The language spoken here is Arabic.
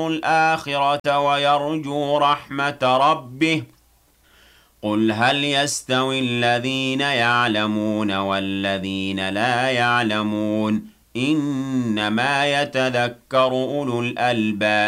الآخرة ويرجو رحمة ربه قل هل يستوي الذين يعلمون والذين لا يعلمون إنما يتذكر أولو الألباب